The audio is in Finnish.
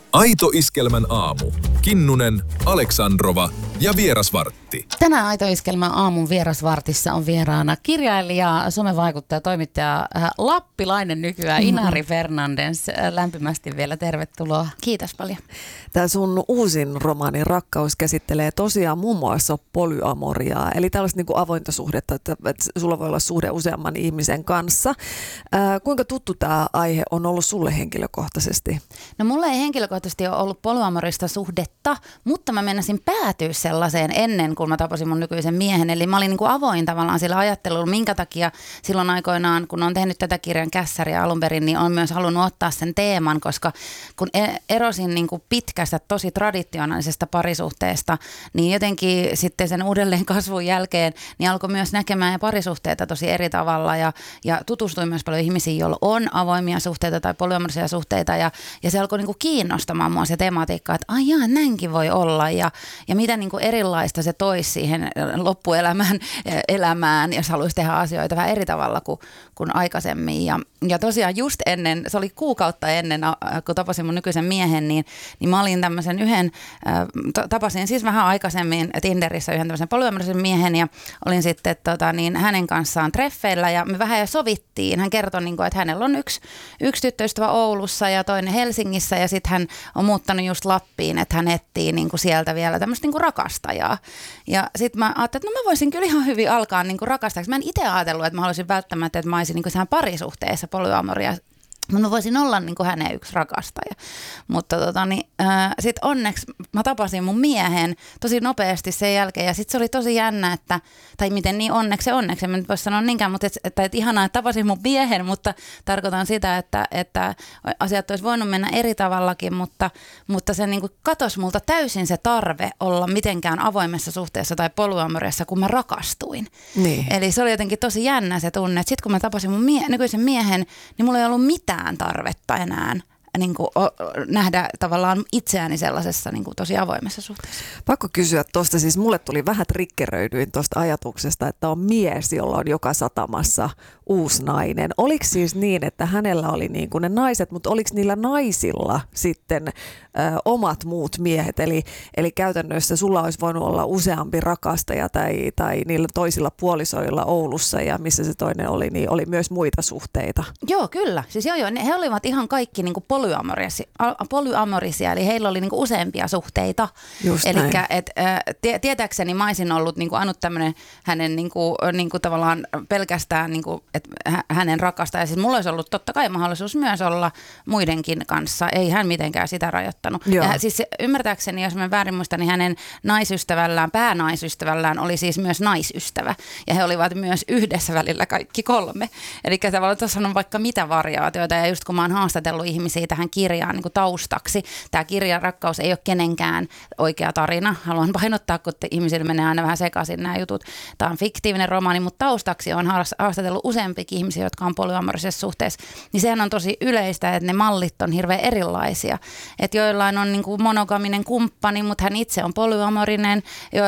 Aito Iskelmän aamu. Kinnunen, Aleksandrova ja Vierasvartti. Tänään Aito Iskelmän aamun Vierasvartissa on vieraana kirjailija, somevaikuttaja, toimittaja, lappilainen nykyään Inari Fernandes. Lämpimästi vielä tervetuloa. Kiitos paljon. Tämä sun uusin romaani Rakkaus käsittelee tosiaan muun muassa polyamoriaa, eli tällaista niin kuin avointa suhdetta, että sulla voi olla suhde useamman ihmisen kanssa. Kuinka tuttu tämä aihe on ollut sulle henkilökohtaisesti? No mulla ei henkilökohtaisesti ole ollut polyamorista suhdetta, mutta mä menisin päätyä sellaiseen ennen kuin mä tapasin mun nykyisen miehen. Eli mä olin niin kuin avoin tavallaan sillä ajattelulla, minkä takia silloin aikoinaan, kun on tehnyt tätä kirjan Kässäriä alun perin, niin on myös halunnut ottaa sen teeman, koska kun erosin niin kuin pitkästä, tosi traditionaalisesta parisuhteesta, niin jotenkin sitten sen uudelleen kasvun jälkeen niin alkoi myös näkemään parisuhteita tosi eri tavalla ja tutustuin myös paljon ihmisiin, joilla on avoimia suhteita tai polyamorisia suhteita ja se alkoi niin kuin kiinnostamaan mua se tematiikka, että ai näinkin voi olla ja miten niin kuin erilaista se toisi siihen loppuelämään, jos haluaisi tehdä asioita vähän eri tavalla kuin aikaisemmin. Ja tosiaan just ennen, se oli kuukautta ennen, kun tapasin mun nykyisen miehen, niin mä olin tämmöisen tapasin siis vähän aikaisemmin Tinderissä yhden tämmöisen polyamorisen miehen ja olin sitten hänen kanssaan treffeillä ja me vähän jo sovittiin. Hän kertoi, että hänellä on yksi tyttöystävä Oulussa ja toinen Helsingissä ja sitten hän on muuttanut just Lappiin, että hän etsii sieltä vielä tämmöistä rakastajaa. Ja sitten mä ajattelin, että mä voisin kyllä ihan hyvin alkaa rakastajaksi. Mä en itse ajatellut, että mä haluaisin välttämättä, että mä olisin parisuhteessa polyamoria. Mä voisin olla hänen yksi rakastaja. Mutta sitten onneksi mä tapasin mun miehen tosi nopeasti sen jälkeen. Ja sitten se oli tosi jännä, tai miten niin onneksi, en mä nyt voi sanoa niinkään, mutta että ihanaa, että tapasin mun miehen, mutta tarkoitan sitä, että asiat olisi voinut mennä eri tavallakin, mutta se katosi multa täysin se tarve olla mitenkään avoimessa suhteessa tai polyamoriassa, kun mä rakastuin. Niin. Eli se oli jotenkin tosi jännä se tunne, että sitten kun mä tapasin mun nykyisen miehen, niin mulla ei ollut mitään tarvetta enää nähdä tavallaan itseäni sellaisessa tosi avoimessa suhteessa. Pakko kysyä tuosta, siis mulle tuli vähän triggeröidyin tuosta ajatuksesta, että on mies, jolla on joka satamassa uusi nainen. Oliko siis niin, että hänellä oli ne naiset, mutta oliko niillä naisilla sitten omat muut miehet? Eli käytännössä sulla olisi voinut olla useampi rakastaja tai niillä toisilla puolisoilla Oulussa ja missä se toinen oli, niin oli myös muita suhteita. Joo, kyllä. Siis joo, he olivat ihan kaikki polyamorisia, eli heillä oli useampia suhteita. Eli tietääkseni mä olisin ollut ainut tämmöinen hänen tavallaan pelkästään, että hänen rakastaja. Siis mulla olisi ollut totta kai mahdollisuus myös olla muidenkin kanssa. Ei hän mitenkään sitä rajoittanut. Siis ymmärtääkseni, jos mä väärin muistan, niin hänen päänaisystävällään oli siis myös naisystävä. Ja he olivat myös yhdessä välillä kaikki kolme. Eli tavallaan tuossa on vaikka mitä variaatioita. Ja just kun mä oon haastatellut ihmisiä tähän kirjaan taustaksi. Tämä kirja Rakkaus ei ole kenenkään oikea tarina. Haluan painottaa, kun ihmisille menee aina vähän sekaisin nämä jutut. Tämä on fiktiivinen romaani, mutta taustaksi on haastatellut useampikin ihmisiä, jotka on polyamorisessa suhteessa. Niin sehän on tosi yleistä, että ne mallit on hirveän erilaisia. Että joillain on monogaminen kumppani, mutta hän itse on polyamorinen.